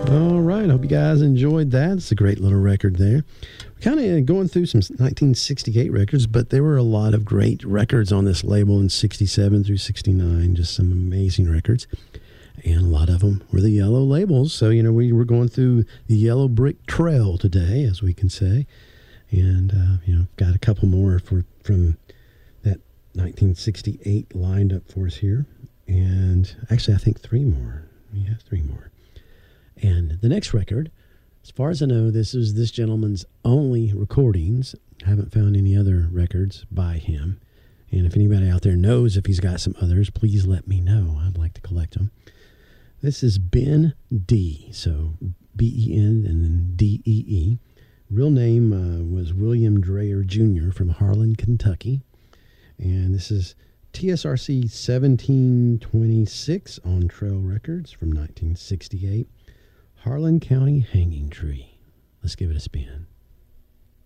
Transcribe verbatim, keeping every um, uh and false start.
All right. I hope you guys enjoyed that. It's a great little record there. We're kind of going through some nineteen sixty-eight records, but there were a lot of great records on this label in sixty-seven through sixty-nine. Just some amazing records. And a lot of them were the yellow labels. So, you know, we were going through the yellow brick trail today, as we can say. And, uh, you know, got a couple more for from that nineteen sixty-eight lined up for us here. And actually, I think three more. Yeah, three more. And the next record, as far as I know, this is this gentleman's only recordings. I haven't found any other records by him. And if anybody out there knows if he's got some others, please let me know. I'd like to collect them. This is Ben D. So B E N and then D E E. Real name uh, was William Dreyer Junior from Harlan, Kentucky. And this is T S R C seventeen twenty-six on Trail Records from nineteen sixty-eight. Harlan County Hanging Tree. Let's give it a spin.